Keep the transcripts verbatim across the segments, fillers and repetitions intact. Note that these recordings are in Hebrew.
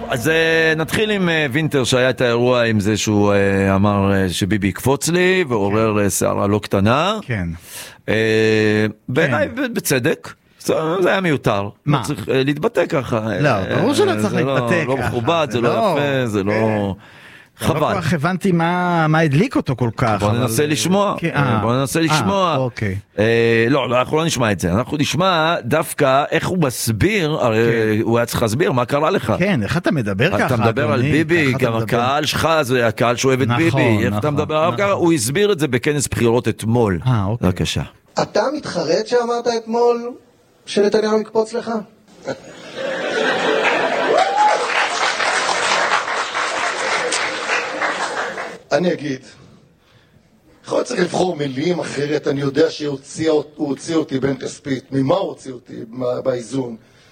אז נתחיל עם וינטר שהיה את האירוע עם זה שהוא אמר שביבי יקפוץ לי ועורר שערה לא קטנה. כן. בעיניי בצדק. זה היה מיותר. מה? לא צריך להתבטא ככה. לא, ברור שלא צריך להתבטא ככה. לא מכובד, זה לא יפה, זה לא... חבל. לא כל כך הבנתי מה הדליק אותו כל כך. בוא ננסה לשמוע. בוא ננסה לשמוע. אוקיי. לא, אנחנו לא נשמע את זה. אנחנו נשמע דווקא איך הוא מסביר, הרי הוא היה צריך להסביר מה קרה לך. כן, איך אתה מדבר ככה? אתה מדבר על ביבי, גם הקהל שלך זה הקהל שאוהב את ביבי. איך אתה מדבר עליו ככה? הוא הסביר את זה בכנס בחירות אתמול. אה, אוקיי. בבקשה. אתה מתחרט שאמרת אתמול שנתניהו יקפוץ לך? אני אגיד, יכול צריך לבחור מילים אחרת, אני יודע שהוא הוציא אותי בן כספית, ממה הוא הוציא אותי באיזון?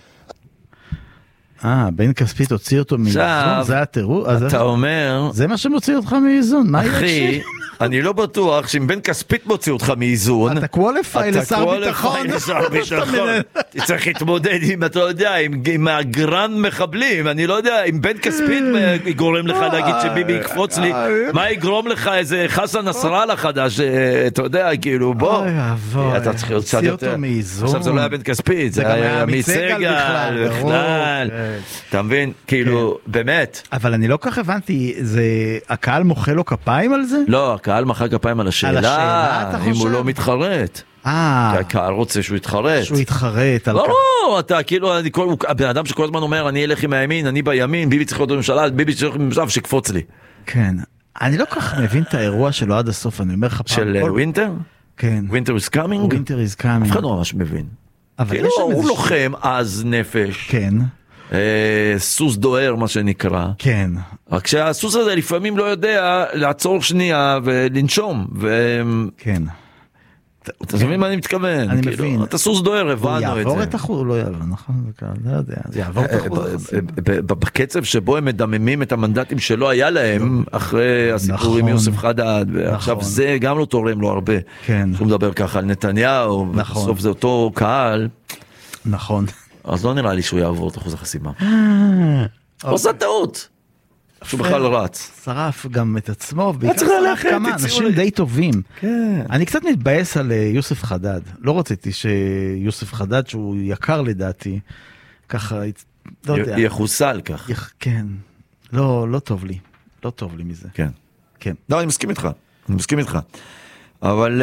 אה, בן כספית הוציא אותו מאיזון, זה התירוץ? אתה אומר... זה מה שמוציא אותך מאיזון, מה אחי, אני לא בטוח שאם בן כספית מוציא אותך מאיזון... אתה קוואליפיי לשר ביטחון. אתה קוואליפיי לשר ביטחון. צריך להתמודד עם, אתה יודע, עם הגרן מחבלים, אני לא יודע, אם בן כספית יגורם לך להגיד שביבי יקפוץ לי, מה יגרום לך איזה חסן נסראללה חדש, אתה יודע, כאילו, בוא, אתה צריך להיות קצת יותר. עכשיו זה לא היה בן כספית, זה היה עמית סגל בכלל. אתה מבין? כאילו, באמת. אבל אני לא כך הבנתי, זה הקהל מוחא לו כפיים על זה? לא, הקהל מחה כפיים על השאלה, אם הוא לא מתחרט. אה. כי הקהל רוצה שהוא יתחרט. שהוא יתחרט. לא, אתה כאילו, הבן אדם שכל הזמן אומר, אני אלך עם הימין, אני בימין, ביבי צריך להיות בממשלה, ביבי צריך להיות בממשלה, שקפוץ לי. כן. אני לא כך מבין את האירוע שלו עד הסוף, אני אומר לך פעם. של ווינטר? כן. ווינטר is coming? ווינטר is coming. אף אחד לא ממש מבין. כאילו, הוא לוחם אז נפש. כן. סוס דוהר מה שנקרא. כן. רק שהסוס הזה לפעמים לא יודע לעצור שנייה ולנשום. כן. אתה מבין מה אני מתכוון? אני מבין. אתה סוס דוהר, הבנו את זה. הוא יעבור את החור, הוא לא יעבור, נכון? לא יודע, זה יעבור את החור. בקצב שבו הם מדממים את המנדטים שלא היה להם, אחרי הסיפור עם יוסף חדד, ועכשיו זה גם לא תורם לו הרבה. כן. שהוא מדבר ככה על נתניהו, ובסוף זה אותו קהל. נכון. אז לא נראה לי שהוא יעבור את אחוז החסימה. עושה טעות. שהוא בכלל רץ. שרף גם את עצמו, ובעיקר שרף כמה אנשים די טובים. אני קצת מתבאס על יוסף חדד. לא רציתי שיוסף חדד, שהוא יקר לדעתי, ככה, לא יודע. יחוסל כך. כן. לא, לא טוב לי. לא טוב לי מזה. כן. כן. לא, אני מסכים איתך. אני מסכים איתך. אבל...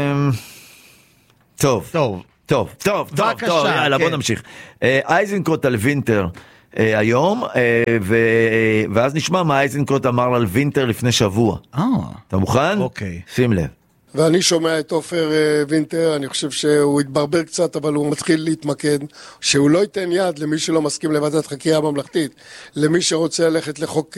טוב. טוב. טוב, טוב, טוב, טוב, יאללה, בוא נמשיך. אייזנקוט על וינטר היום, ואז נשמע מה אייזנקוט אמר על וינטר לפני שבוע. אתה מוכן? אוקיי. שים לב. ואני שומע את עופר וינטר, אני חושב שהוא התברבר קצת, אבל הוא מתחיל להתמקד, שהוא לא ייתן יד למי שלא מסכים לוועדת חקירה ממלכתית, למי שרוצה ללכת לחוק